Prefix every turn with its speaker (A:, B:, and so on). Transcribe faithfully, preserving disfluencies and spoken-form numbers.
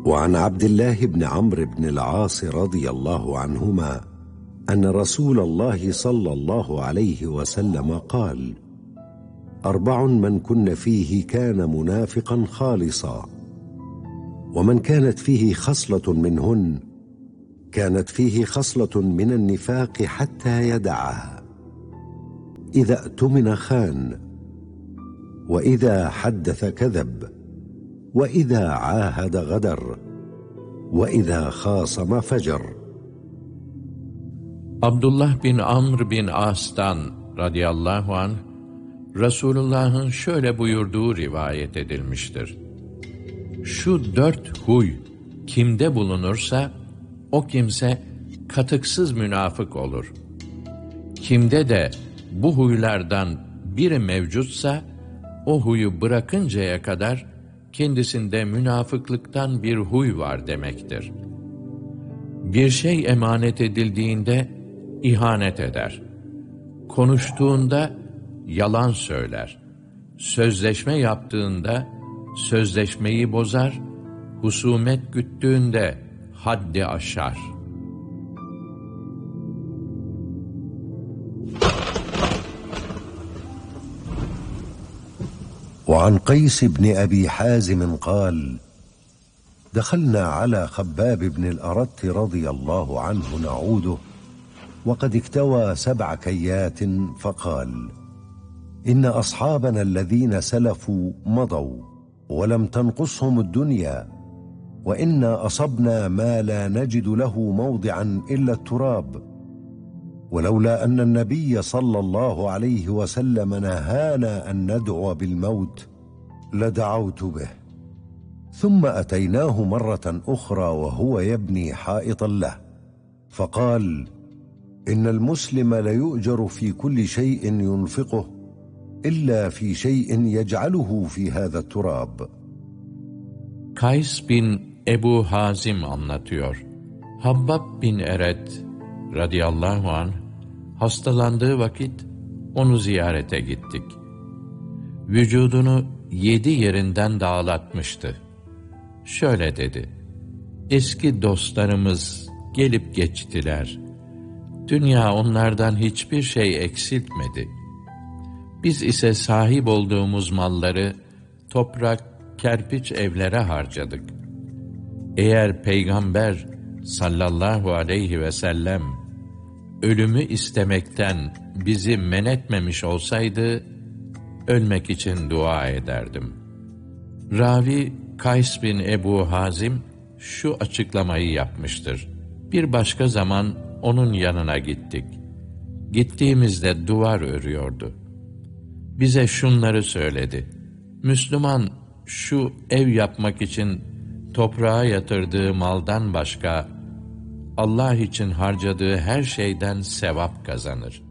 A: وعن عبد الله بن عمرو بن العاص رضي الله عنهما أن رسول الله صلى الله عليه وسلم قال: أربع من كن فيه كان منافقا خالصا، ومن كانت فيه خصلة منهن كانت فيه خصلة من النفاق حتى يدعها: إذا اؤتمن خان، وإذا حدث كذب، وإذا عاهد غدر، وإذا خاصم فجر.
B: Abdullah bin Amr bin As'tan radıyallahu anh, Resulullah'ın şöyle buyurduğu rivayet edilmiştir: Şu dört huy kimde bulunursa, o kimse katıksız münafık olur. Kimde de bu huylardan biri mevcutsa, o huyu bırakıncaya kadar kendisinde münafıklıktan bir huy var demektir. Bir şey emanet edildiğinde ihanet eder. Konuştuğunda yalan söyler. Sözleşme yaptığında sözleşmeyi bozar. Husumet güttüğünde haddi aşar.
A: وعن قيس بن أبي حازم قال: دخلنا على خباب بن الأرت رضي الله عنه نعوده وقد اكتوى سبع كيات، فقال: إن أصحابنا الذين سلفوا مضوا ولم تنقصهم الدنيا، وإنا أصبنا ما لا نجد له موضعا إلا التراب، ولولا أن النبي صلى الله عليه وسلم نهانا أن ندعو بالموت لدعوت به. ثم أتيناه مرة أخرى وهو يبني حائطا له، فقال: إن المسلم ليؤجر في كل شيء ينفقه إلا في شيء يجعله في هذا التراب.
B: Kays bin Ebu Hazim anlatıyor. Habbab bin Eret radıyallahu anh hastalandığı vakit onu ziyarete gittik. Vücudunu yedi yerinden dağlatmıştı. Şöyle dedi: Eski dostlarımız gelip geçtiler. Dünya onlardan hiçbir şey eksiltmedi. Biz ise sahip olduğumuz malları toprak, kerpiç evlere harcadık. Eğer Peygamber sallallahu aleyhi ve sellem ölümü istemekten bizi men etmemiş olsaydı, ölmek için dua ederdim. Ravi Kays bin Ebu Hazim şu açıklamayı yapmıştır: Bir başka zaman onun yanına gittik. Gittiğimizde duvar örüyordu. Bize şunları söyledi: Müslüman şu ev yapmak için toprağa yatırdığı maldan başka Allah için harcadığı her şeyden sevap kazanır.